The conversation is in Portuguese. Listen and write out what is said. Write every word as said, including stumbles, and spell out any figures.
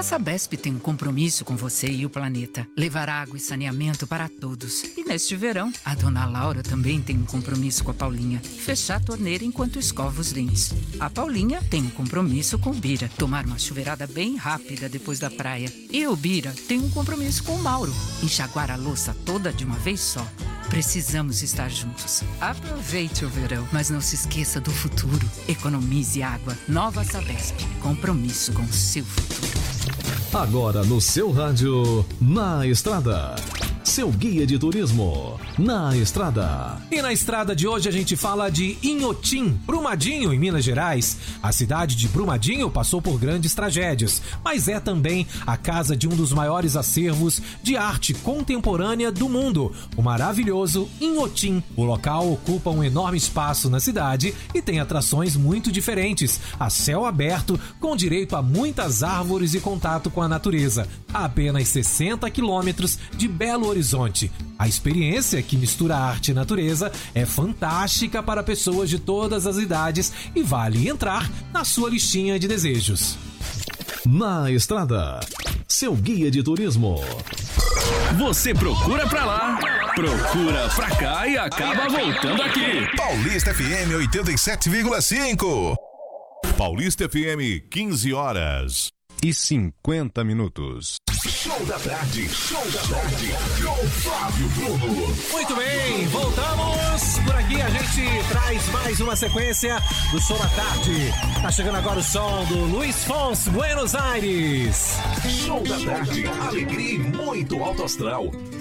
Sabesp tem um compromisso com você e o planeta. Levar água e saneamento para todos. E neste verão, a dona Laura também tem um compromisso com a Paulinha. Fechar a torneira enquanto escova os dentes. A Paulinha tem um compromisso com o Bira. Tomar uma chuveirada bem rápida depois da praia. E o Bira tem um compromisso com o Mauro. Enxaguar a louça toda de uma vez só. Precisamos estar juntos. Aproveite o verão, mas não se esqueça do futuro. Economize água. Nova Sabesp. Compromisso com o seu futuro. Agora no seu rádio, Na Estrada. Seu guia de turismo, Na Estrada. E na estrada de hoje a gente fala de Inhotim, Brumadinho, em Minas Gerais. A cidade de Brumadinho passou por grandes tragédias, mas é também a casa de um dos maiores acervos de arte contemporânea do mundo, o maravilhoso Inhotim. O local ocupa um enorme espaço na cidade e tem atrações muito diferentes, a céu aberto, com direito a muitas árvores e contato com a natureza, a apenas sessenta quilômetros de Belo Horizonte. A experiência, que mistura arte e natureza, é fantástica para pessoas de todas as idades e vale entrar na sua listinha de desejos. Na Estrada, seu guia de turismo. Você procura pra lá, procura pra cá e acaba voltando aqui. Paulista F M oitenta e sete vírgula cinco. Paulista F M, quinze horas e cinquenta minutos. Show da tarde, show da tarde, com Flávio Bruno. Muito bem, voltamos. Por aqui a gente traz mais uma sequência do Show da Tarde. Tá chegando agora o som do Luiz Fonsi, Buenos Aires. Show da tarde, alegria e muito alto astral.